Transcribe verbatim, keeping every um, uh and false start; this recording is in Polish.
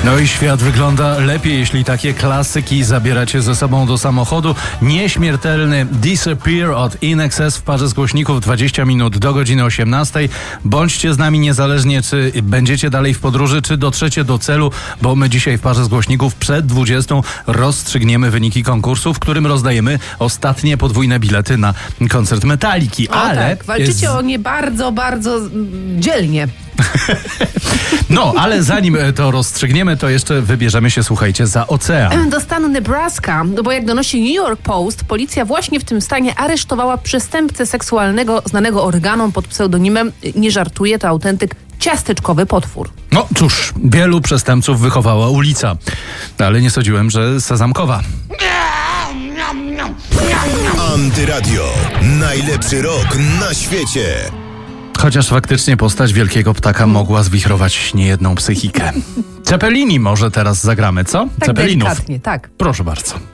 No i świat wygląda lepiej, jeśli takie klasyki zabieracie ze sobą do samochodu. Nieśmiertelny Disappear od In Excess w parze z głośników dwadzieścia minut do godziny osiemnastej. Bądźcie z nami niezależnie, czy będziecie dalej w podróży, czy dotrzecie do celu, bo my dzisiaj w parze z głośników przed dwudziestą rozstrzygniemy wyniki konkursu, w którym rozdajemy ostatnie podwójne bilety na koncert Metaliki. O, Ale tak, walczycie jest... o nie bardzo, bardzo dzielnie. No, ale zanim to rozstrzygniemy, to jeszcze wybierzemy się, słuchajcie, za ocean. Do stanu Nebraska, bo jak donosi New York Post, policja właśnie w tym stanie aresztowała przestępcę seksualnego znanego organom pod pseudonimem, nie żartuję, to autentyk, ciasteczkowy potwór. No cóż, wielu przestępców wychowała ulica, ale nie sądziłem, że sezamkowa. Antyradio. Najlepszy rok na świecie. Chociaż faktycznie postać wielkiego ptaka mogła zwichrować niejedną psychikę. Cepelini może teraz zagramy, co? Tak Cepelinów. delikatnie, tak. Proszę bardzo.